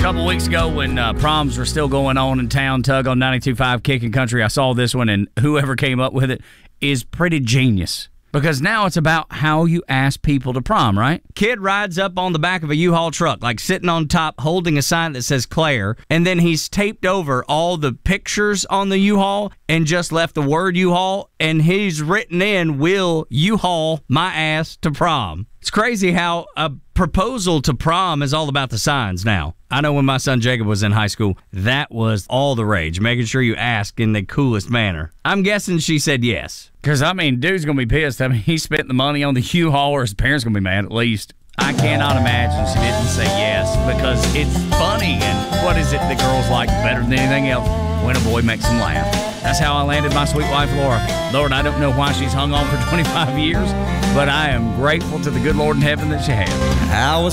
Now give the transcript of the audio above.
couple weeks ago when proms were still going on in town, Tug on 92.5 Kicking Country, I saw this one, and whoever came up with it is pretty genius. Because now it's about how you ask people to prom, right? Kid rides up on the back of a U-Haul truck, like sitting on top, holding a sign that says Claire, and then he's taped over all the pictures on the U-Haul and just left the word U-Haul, and he's written in, will U-Haul my ass to prom. It's crazy how a proposal to prom is all about the signs now. I know when my son Jacob was in high school, that was all the rage, making sure you ask in the coolest manner. I'm guessing she said yes. Because, I mean, dude's going to be pissed. I mean, he spent the money on the U-Haul, or his parents going to be mad at least. I cannot imagine she didn't say yes, because it's funny, and what is it that girls like better than anything else? When a boy makes them laugh. That's how I landed my sweet wife, Laura. Lord, I don't know why she's hung on for 25 years, but I am grateful to the good Lord in heaven that she has.